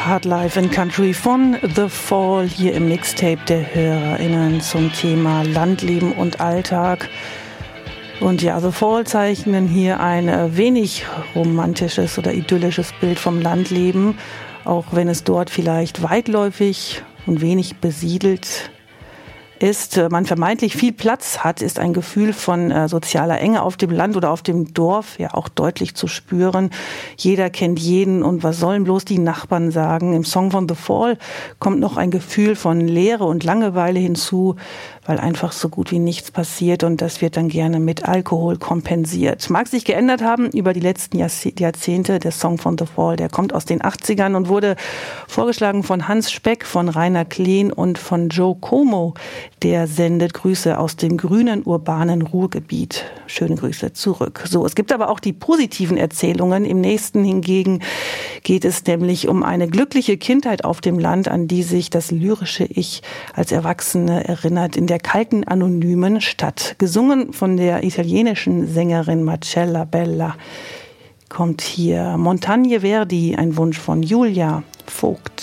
Hard Life in Country von The Fall hier im Mixtape der HörerInnen zum Thema Landleben und Alltag. Und ja, The Fall zeichnen hier ein wenig romantisches oder idyllisches Bild vom Landleben, auch wenn es dort vielleicht weitläufig und wenig besiedelt ist, man vermeintlich viel Platz hat, ist ein Gefühl von sozialer Enge auf dem Land oder auf dem Dorf ja auch deutlich zu spüren. Jeder kennt jeden und was sollen bloß die Nachbarn sagen? Im Song von The Fall kommt noch ein Gefühl von Leere und Langeweile hinzu, weil einfach so gut wie nichts passiert und das wird dann gerne mit Alkohol kompensiert. Mag sich geändert haben über die letzten Jahrzehnte. Der Song von The Fall, der kommt aus den 80ern und wurde vorgeschlagen von Hans Speck, von Rainer Kleen und von Joe Como. Der sendet Grüße aus dem grünen, urbanen Ruhrgebiet. Schöne Grüße zurück. So, es gibt aber auch die positiven Erzählungen. Im nächsten hingegen geht es nämlich um eine glückliche Kindheit auf dem Land, an die sich das lyrische Ich als Erwachsene erinnert, in der kalten, anonymen Stadt. Gesungen von der italienischen Sängerin Marcella Bella kommt hier Montagne Verdi, ein Wunsch von Julia Vogt.